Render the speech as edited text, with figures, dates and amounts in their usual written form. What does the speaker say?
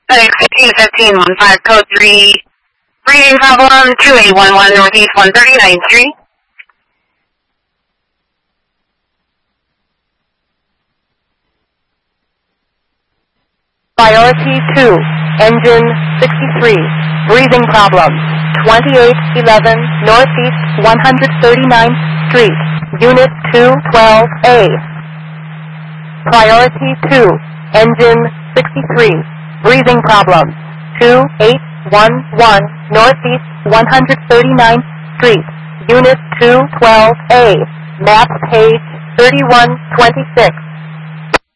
FedEx 151515, code 3, breathing problem, 2811 Northeast 139th Street. Priority 2, engine 63, breathing problem, 2811 Northeast 139th Street, Unit 212A. Priority 2, engine 63, breathing problem, 2811 Northeast 139th Street, Unit 212A, map page 3126.